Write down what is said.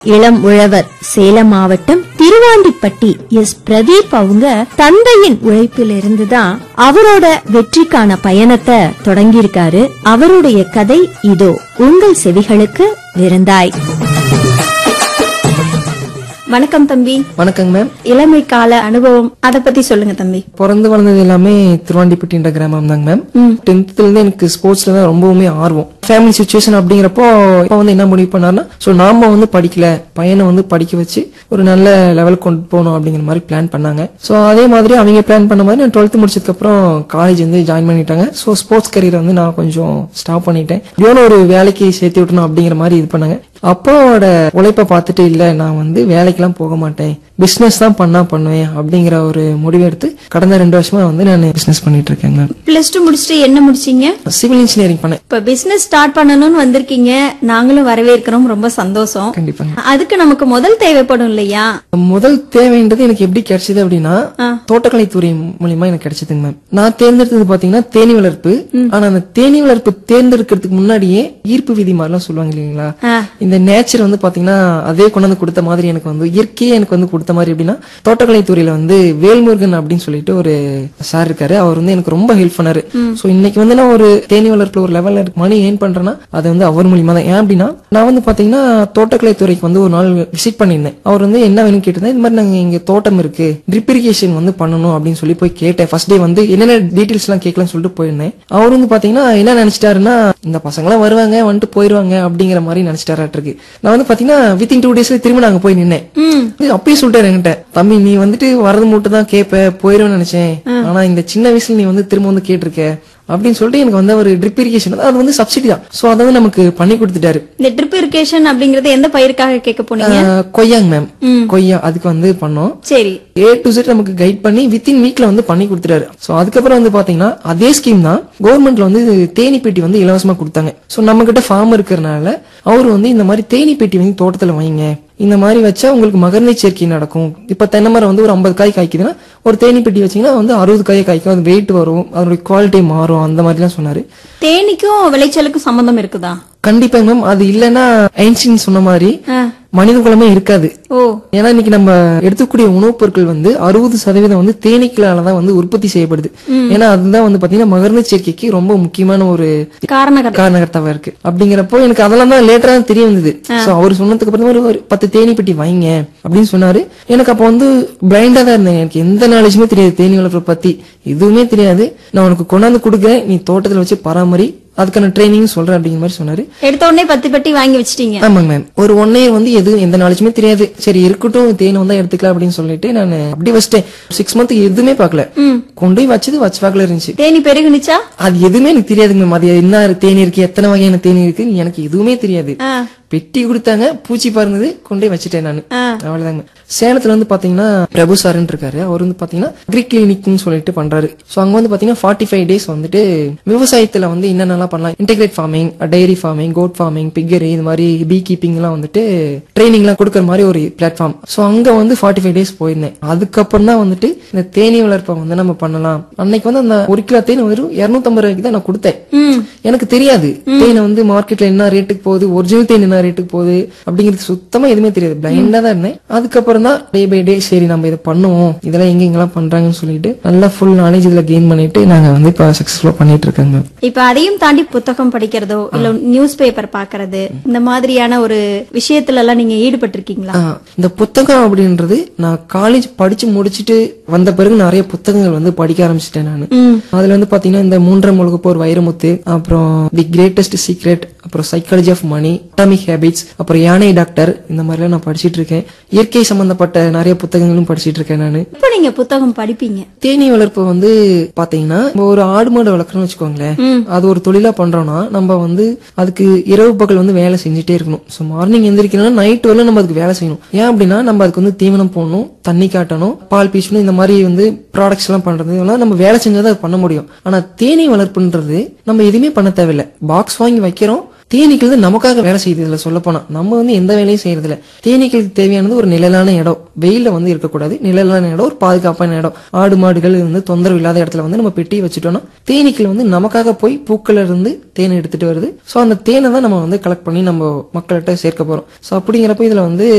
இளம் உழவர் சேலம் மாவட்டம் திருவாண்டிப்பட்டி எஸ் பிரதீப் அவங்க தந்தையின் உழைப்பிலிருந்து தான் அவரோட வெற்றிக்கான பயணத்தை தொடங்கியிருக்காரு. அவருடைய கதை இதோ உங்கள் செவிகளுக்கு விருந்தாய். வணக்கம் தம்பி. வணக்கங்க மேம். இளமை கால அனுபவம் அத பத்தி சொல்லுங்க தம்பி. பிறந்து வளர்ந்தது எல்லாமே திருவாண்டிப்பட்டின்ற கிராமம் தாங்க மேம். 10th இருந்து எனக்கு ஸ்போர்ட்ஸ்ல தான் ரொம்பவுமே ஆர்வம். ஃபேமிலி சிச்சுவேஷன் அப்படிங்கிறப்போ இப்ப வந்து என்ன முடிவு பண்ணாருன்னா, சோ நாம வந்து படிக்கல, பையனை வந்து படிக்க வச்சு ஒரு நல்ல லெவலுக்கு கொண்டு போகணும் அப்படிங்கிற மாதிரி பிளான் பண்ணாங்க. சோ அதே மாதிரி அவங்க பிளான் பண்ண மாதிரி நான் 12th முடிச்சதுக்கு அப்புறம் காலேஜ் வந்து ஜாயின் பண்ணிட்டாங்க. சோ ஸ்போர்ட்ஸ் கரியர் வந்து நான் கொஞ்சம் ஸ்டாப் பண்ணிட்டேன். இவனும் ஒரு வேலைக்கு சேர்த்து விட்டணும் அப்படிங்கிற மாதிரி இது பண்ணாங்க. அப்பாவோட உழைப்பை பார்த்துட்டு இல்ல நான் வந்து வேலைக்கெல்லாம் போக மாட்டேன், பிசினஸ் தான் பண்ணுவேன் அப்படிங்கிற ஒரு முடிவு எடுத்து கடந்த 2 வருஷமா வந்து நான் பிசினஸ் பண்ணிட்டு இருக்கேங்க. +2 முடிச்சுட்டு என்ன முடிச்சீங்க? சிவில் இன்ஜினியரிங் பண்ணேன். இப்ப பிசினஸ் ஸ்டார்ட் பண்ணணும்னு வந்திருக்கீங்க, நாங்களும் வரவேற்கிறோம், ரொம்ப சந்தோஷம். கண்டிப்பாங்க. அதுக்கு நமக்கு முதல் தேவைப்படும் இல்லையா? முதல் தேவைன்றது எனக்கு எப்படி கிடைச்சது அப்படின்னா, தோட்டக்கலைத்துறை மூலியமா எனக்கு கிடைச்சதுங்க மேம். நான் தேர்ந்தெடுத்தது பாத்தீங்கன்னா தேனி வளர்ப்பு. ஆனா அந்த தேனி வளர்ப்பு தேர்ந்தெடுக்கிறதுக்கு முன்னாடியே ஈர்ப்பு விதி மாதிரிலாம் சொல்லுவாங்க இல்லைங்களா, இந்த நேச்சர் வந்து பாத்தீங்கன்னா அதே கொண்டு வந்து கொடுத்த மாதிரி எனக்கு வந்து இயற்கையே எனக்கு வந்து கொடுத்த மாதிரி. எப்படின்னா தோட்டக்கலைத்துறையில வந்து வேல்முருகன் அப்படின்னு சொல்லிட்டு ஒரு சார் இருக்காரு. அவர் வந்து எனக்கு ரொம்ப ஹெல்ப் பண்ணாரு. சோ இன்னைக்கு வந்து நான் ஒரு தேனி வளர்ப்புல ஒரு லெவல்ல மணி ஏர்ன் பண்றேன்னா அது வந்து அவர் மூலியமா தான். ஏன் அப்படின்னா நான் வந்து பாத்தீங்கன்னா தோட்டக்கலைத்துறைக்கு வந்து ஒரு நாள் விசிட் பண்ணியிருந்தேன். அவர் வந்து என்ன வேணும் கேட்டிருந்தேன். இந்த மாதிரி நாங்க இங்க தோட்டம் இருக்கு, ட்ரிப் இரிகேஷன் வந்து பண்ணணும் அப்படின்னு சொல்லி போய் கேட்டேன். ஃபர்ஸ்ட் டே வந்து என்னென்ன டீடைல்ஸ் எல்லாம் கேட்கலாம்னு சொல்லிட்டு போயிருந்தேன். அவர் வந்து பாத்தீங்கன்னா என்ன நினைச்சிட்டாருன்னா, இந்த பசங்க எல்லாம் வருவாங்க வந்துட்டு போயிருவாங்க அப்படிங்கிற மாதிரி நினைச்சிட்டாரு. நான் வந்து பாத்தீங்கன்னா வித்தின் 2 டேஸ்ல திரும்ப நாங்க போய் நின்னேன். அப்பயே சொல்லிட்டாரு என்கிட்ட, தம்பி நீ வந்துட்டு வரது மட்டும் தான் கேப்ப, போயிருவேன்னு நினைச்சேன், ஆனா இந்த சின்ன வயசுல நீ வந்து திரும்ப வந்து கேட்டிருக்க அப்படின்னு சொல்லிட்டு எனக்கு வந்து ஒரு ட்ரிப் இரிகேஷன் அது வந்து சப்சிடி தான். சோ அதை வந்து நமக்கு பண்ணி கொடுத்துட்டாரு. இந்த ட்ரிப் இரிகேஷன் அப்படிங்கறது எந்த பயிர்க்காக கேட்க போனீங்க? கொய்யாங்க மேம். கொய்யா அதுக்கு வந்து பண்ணோம். சரி, A to Z நமக்கு கைட் பண்ணி வித்தின் வீக்ல வந்து பண்ணி கொடுத்துட்டாரு. சோ அதுக்கப்புறம் வந்து பாத்தீங்கன்னா அதே ஸ்கீம் தான் கவர்மெண்ட்ல வந்து தேனி பெட்டி வந்து இலவசமா கொடுத்தாங்க. சோ நம்ம கிட்ட ஃபார்ம் இருக்கிறதுனால அவரு வந்து இந்த மாதிரி தேனி பெட்டி வந்து தோட்டத்துல வைங்க, இந்த மாதிரி வச்சா உங்களுக்கு மகரந்த சேர்க்கை நடக்கும். இப்ப தென்னை மரம் வந்து ஒரு 50 காய் காய்க்குதுன்னா ஒரு தேனி பெட்டி வச்சீங்கன்னா வந்து 60 காய் காய்க்கும், அது வெயிட் வரும், அதோட குவாலிட்டி மாறும், அந்த மாதிரி எல்லாம் சொன்னாரு. தேனிக்கும் விளைச்சலுக்கும் சம்பந்தம் இருக்குதா? கண்டிப்பா மேம். அது இல்லன்னா ஐன்ஸ்டீன் சொன்ன மாதிரி மனித குலமே இருக்காது. ஏன்னா இன்னைக்கு நம்ம எடுத்துக்கூடிய உணவுப் பொருட்கள் வந்து 60% வந்து தேனீக்களாலதான் வந்து உற்பத்தி செய்யப்படுது. ஏன்னா அதுதான் வந்து பாத்தீங்கன்னா மகரந்த சேர்க்கைக்கு ரொம்ப முக்கியமான ஒரு காரணகர்த்தாவா இருக்கு. அப்படிங்கிறப்போ எனக்கு அதெல்லாம் தான் லேட்டரா தெரிய வந்தது. சோ அவர் சொன்னதுக்கு அப்புறம் ஒரு 10 தேனி பெட்டி வைங்க அப்படின்னு சொன்னாரு. எனக்கு அப்ப வந்து பிளைண்டா தான் இருந்தேன். எனக்கு எந்த நாலேஜுமே தெரியாது, தேனி வளர்ப்பை பத்தி எதுவுமே தெரியாது. நான் உனக்கு கொண்டாந்து கொடுக்குறேன், நீ தோட்டத்துல வச்சு பராமரி, அதுக்கான ட்ரைனிங் சொல்றேன் அப்படிங்கிற மாதிரி சொன்னாரு. எடுத்த உடனே 10 பெட்டி வாங்கி வச்சிட்டீங்க? ஆமாங்க மேம். ஒரு 1 இயர் வந்து எதுவும் எந்த நாலேஜுமே தெரியாது. சரி இருக்கட்டும், தேனை வந்தா எடுத்துக்கலாம் அப்படின்னு சொல்லிட்டு நான் அப்படி வச்சிட்டேன். 6 மந்த் எதுவுமே பாக்கல, கொண்டு போய் வச்சது வச்சு பாக்கல இருந்துச்சு. தேனி பெருகுனுச்சா அது எதுவுமே எனக்கு தெரியாதுங்க மேம். அது என்ன தேனி இருக்கு, எத்தனை வகையான தேனி இருக்கு எனக்கு எதுவுமே தெரியாது. பெட்டி கொடுத்தாங்க, பூச்சி பறந்தது, கொண்டே வச்சுட்டேன் நானு. அவ்வளவுதாங்க. சேலத்துல வந்து பாத்தீங்கன்னா பிரபு சாருன்னு இருக்காரு. அவர் வந்து பாத்தீங்கன்னா அக்ரி கிளினிக்னு சொல்லிட்டு பண்றாரு. சோ அங்க வந்து பாத்தீங்கன்னா 45 டேஸ் வந்துட்டு விவசாயத்துல வந்து என்னென்னலாம் பண்ணலாம், integrate farming, diary farming, code farming, பிக்கரி, இது மாதிரி பீ கீப்பிங் எல்லாம் வந்துட்டு ட்ரைனிங் எல்லாம் கொடுக்கற மாதிரி ஒரு பிளாட்ஃபார்ம். சோ அங்க வந்து 45 டேஸ் போயிருந்தேன். அதுக்கப்புறம் தான் வந்துட்டு இந்த தேனி வளர்ப்பை வந்து நம்ம பண்ணலாம். அன்னைக்கு வந்து அந்த 1 கிலோ தேன் வெறும் 250 ரூபாய்க்கு தான் நான் கொடுத்தேன். எனக்கு தெரியாது தேனை வந்து மார்க்கெட்ல என்ன ரேட்டுக்கு போகுது, ஒரிஜினல் தேன் என்ன ரேட்டுக்கு போகுது அப்படிங்கிறது சுத்தமா எதுவுமே தெரியாது. பிளைண்டா தான் இருந்தேன். அதுக்கப்புறம் தான் டே பை டே சரி நம்ம இதை பண்ணுவோம், இதெல்லாம் எங்கெங்கெல்லாம் பண்றாங்கன்னு சொல்லிட்டு நல்லா ஃபுல் நாலேஜ் இதுல கெயின் பண்ணிட்டு நாங்க வந்து இப்ப சக்சஸ்ஃபுல்லா பண்ணிட்டு இருக்காங்க. இப்ப அதையும் தாண்டி புத்தகம் படிக்கிறதோ இல்ல நியூஸ் பேப்பர் பாக்குறது, இந்த மாதிரியான ஒரு விஷயத்துல எல்லாம் நீங்க ஈடுபட்டு இருக்கீங்களா? இந்த புத்தகம் அப்படின்றது நான் காலேஜ் படிச்சு முடிச்சுட்டு வந்த பிறகு நிறைய புத்தகங்கள் வந்து படிக்க ஆரம்பிச்சிட்டேன் நான். அதுல வந்து பாத்தீங்கன்னா இந்த 3ஆம் உலகப் போர் வைரமுத்து, அப்புறம் தி கிரேட்டஸ்ட் சீக்ரெட், அப்புறம் psychology of money, atomic habits, அப்புறம் யானை டாக்டர், இந்த மாதிரி எல்லாம் நான் படிச்சிட்டு இருக்கேன். இயற்கை சம்பந்தப்பட்ட நிறைய புத்தகங்களும் படிச்சிட்டு இருக்கேன் நானு. இப்ப நீங்க புத்தகம் படிப்பீங்க? தேனி வளர்ப்பு வந்து பாத்தீங்கன்னா ஒரு ஆடு மாடு வளர்க்கணும்னு வச்சுக்கோங்களேன், அது ஒரு தொழிலா பண்றோம்னா நம்ம வந்து அதுக்கு இரவு பகல் வந்து வேலை செஞ்சுட்டே இருக்கணும். சோ மார்னிங் எந்திரிக்கணும்னா நைட் வரல நம்ம அதுக்கு வேலை செய்யணும். ஏன் அப்படின்னா நம்ம அதுக்கு வந்து தீவனம் போடணும், தண்ணி காட்டணும், பால் பீசணும், இந்த மாதிரி வந்து ப்ராடக்ட்ஸ் எல்லாம் பண்றது இதெல்லாம் நம்ம வேலை செஞ்சாதான் அது பண்ண முடியும். ஆனா தேனி வளர்ப்புன்றது நம்ம எதுவுமே பண்ண தேவையில்லை. பாக்ஸ் வாங்கி வைக்கிறோம், தேனீக்கள் வந்து நமக்காக வேலை செய்யுது. இதுல சொல்ல போனா நம்ம வந்து எந்த வேலையும் செய்யறது இல்ல. தேனீக்களுக்கு தேவையானது ஒரு நிழலான இடம், வெயில வந்து இருக்கக்கூடாது, நிழலான இடம், ஒரு பாதுகாப்பான இடம். ஆடு மாடுகள் வந்து தொந்தரவு இல்லாத இடத்துல வந்து நம்ம பெட்டி வச்சுட்டோம்னா தேனீக்கள் வந்து நமக்காக போய் பூக்கள்ல இருந்து தேனை எடுத்துட்டு வருது. சோ அந்த தேனை தான் நம்ம வந்து கலெக்ட் பண்ணி நம்ம மக்கள்கிட்ட சேர்க்க போறோம். சோ அப்படிங்கிறப்ப இதுல வந்து